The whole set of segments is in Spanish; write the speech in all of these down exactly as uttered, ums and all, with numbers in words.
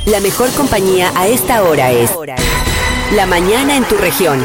La mejor compañía a esta hora es La Mañana en tu región.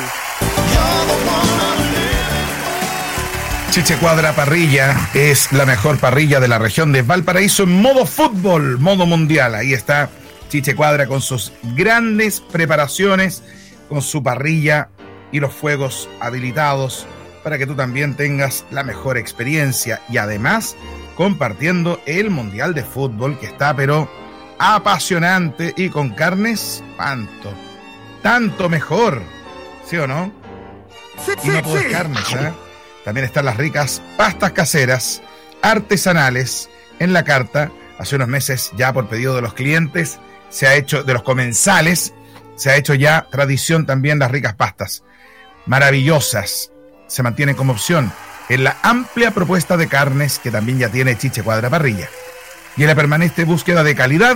Chiche Cuadra Parrilla es la mejor parrilla de la región de Valparaíso en modo fútbol, modo mundial. Ahí está Chiche Cuadra con sus grandes preparaciones, con su parrilla y los fuegos habilitados para que tú también tengas la mejor experiencia y además compartiendo el mundial de fútbol que está pero apasionante y con carnes, tanto, tanto mejor, ¿sí o no? Sí, y no todo sí, es carnes, ¿eh? También están las ricas pastas caseras, artesanales, en la carta. Hace unos meses ya por pedido de los clientes, se ha hecho, de los comensales, se ha hecho ya tradición también las ricas pastas. Maravillosas, se mantienen como opción en la amplia propuesta de carnes que también ya tiene Chiche Cuadra Parrilla. Y en la permanente búsqueda de calidad,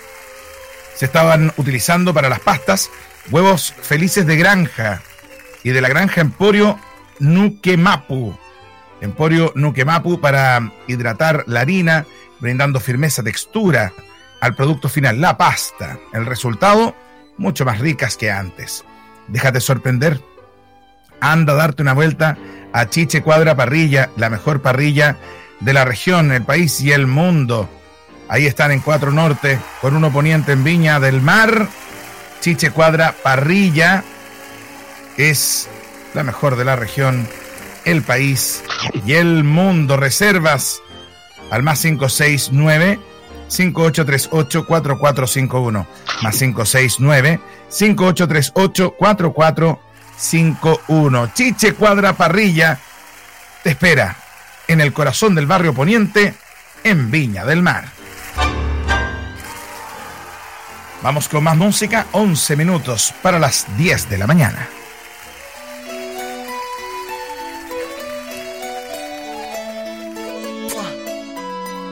se estaban utilizando para las pastas huevos felices de granja y de la granja Emporio Nuquemapu. Emporio Nuquemapu para hidratar la harina, brindando firmeza, textura al producto final, la pasta. El resultado, mucho más ricas que antes. Déjate sorprender. Anda a darte una vuelta a Chiche Cuadra Parrilla, la mejor parrilla de la región, el país y el mundo. Ahí están en Cuatro Norte, con uno poniente en Viña del Mar. Chiche Cuadra Parrilla es la mejor de la región, el país y el mundo. Reservas al más cinco seis nueve, cinco ocho tres ocho, cuatro cuatro cinco uno. Más cinco seis nueve, cinco ocho tres ocho, cuatro cuatro cinco uno. Chiche Cuadra Parrilla te espera en el corazón del barrio Poniente, en Viña del Mar. Vamos con más música, once minutos para las diez de la mañana.